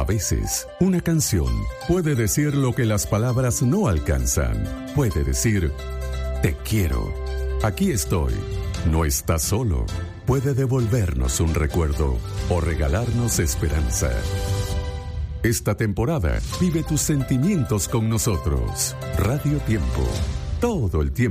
veces, una canción puede decir lo que las palabras no alcanzan. Puede decir, te quiero, aquí estoy, no estás solo. Puede devolvernos un recuerdo o regalarnos esperanza. Esta temporada, vive tus sentimientos con nosotros. Radio Tiempo, todo el tiempo.